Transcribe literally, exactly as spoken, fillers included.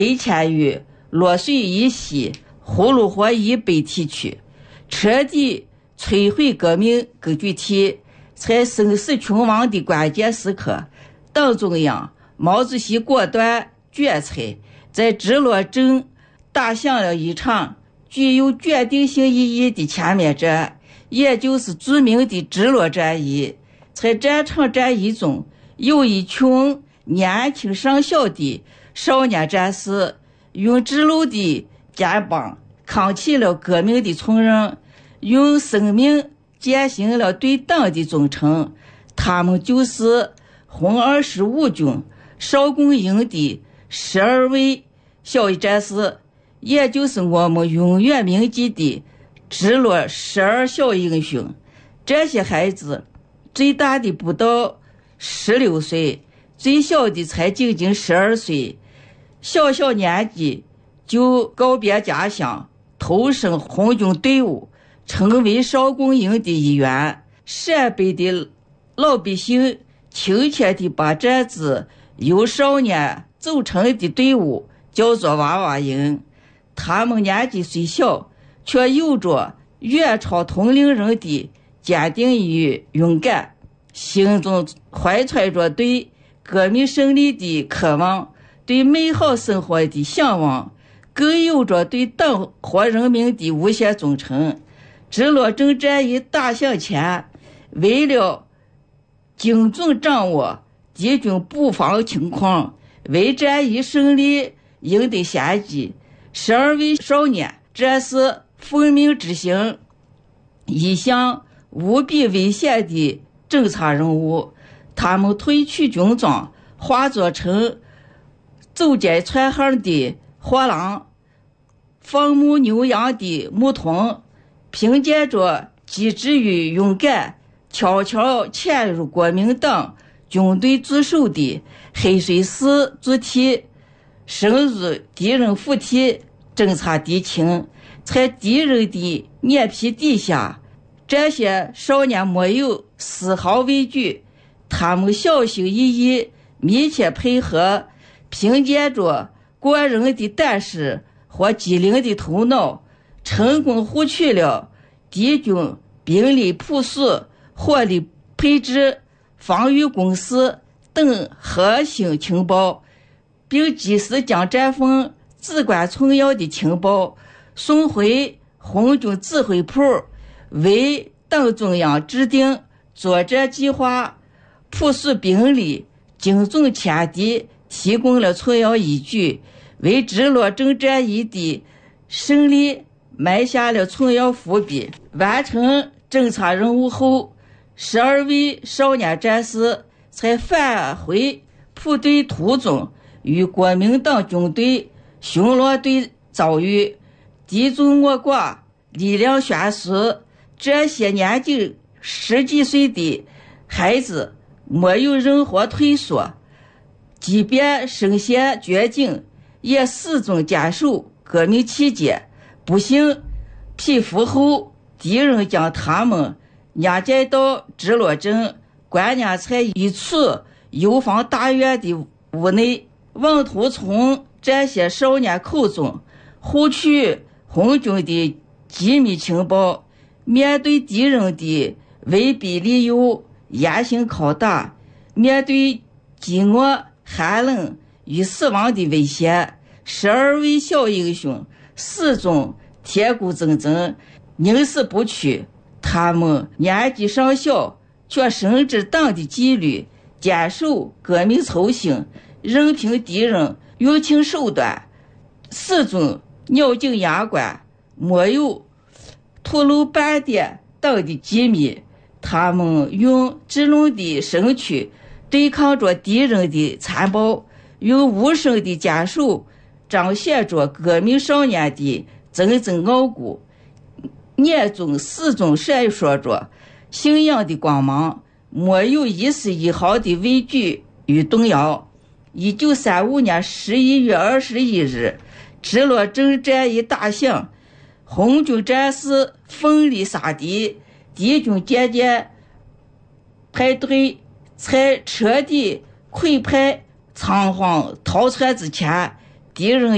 北迁于洛水以西呼噜河以北地区，彻底摧毁革命根据地。在生死存亡的关键时刻，党中央毛主席果断决策，在直落镇打响了一场具有决定性意义的歼灭战，也就是著名的直落战役。在这场战役中，有一群年轻尚小的少年战士用直路的肩膀扛起了革命的重任，用生命践行了对党的忠诚。他们就是红二十五军少工营的十二位小战士，也就是我们永远铭记的直落十二小英雄。这些孩子最大的不到十六岁，最小的才仅仅十二岁，小小年纪就告别家乡，投身红军队伍，成为少工营的一员。陕北的老百姓亲切地把这支由少年组成的队伍叫做娃娃营。他们年纪虽小，却有着远超同龄人的坚定与勇敢，心中怀揣着对革命胜利的渴望，对美好生活的向往，更有着对党和人民的无限忠诚。直落镇战役打响前，为了精准掌握敌军布防情况，为战役胜利赢得先机，十二位少年这是奉命执行一项无比危险的侦察任务。他们褪去军装，化作成走街串巷的货郎，放牧牛羊的牧童，凭借着机智与勇敢，悄悄潜入国民党军队驻守的黑水市驻地，深入敌人腹地，侦察敌情。在敌人的眼皮底下，这些少年没有丝毫畏惧，他们小心翼翼，密切配合，凭借着过人的胆识和机灵的头脑，成功获取了敌军兵力部署、火力配置、防御工事等核心情报，并及时将这份至关重要的情报送回红军指挥部，为党中央制定作战计划、部署兵力、精准歼敌提供了重要依据，为直落镇战役的胜利埋下了重要伏笔。完成侦察任务后，十二位少年战士在返回部队途中与国民党军队巡逻队遭遇，敌众我寡，力量悬殊。这些年仅十几岁的孩子没有任何退缩，即便身陷绝境，也始终坚守革命期间。不幸匹夫后，敌人将他们押解到直落镇，关押在一处游防大院的屋内，妄图从这些少年口中获取红军的机密情报。面对敌人的威逼利诱、严刑拷打，面对饥饿、寒冷与死亡的威胁，十二位小英雄始终铁骨铮铮，宁死不屈。他们年纪尚小，却深知党的纪律，坚守革命初心，任凭敌人用尽手段，始终咬紧牙关，没有吐露半点党的机密。他们用稚嫩的身躯对抗着敌人的残暴，用无声的坚守彰显着革命少年的铮铮傲骨，眼中始终闪烁着信仰的光芒，没有一丝一毫的畏惧与动摇。一九三五年十一月二十一日，直落镇战役打响，红军战士奋力杀敌，敌军渐渐排队，在彻底溃败、仓皇逃窜之前，敌人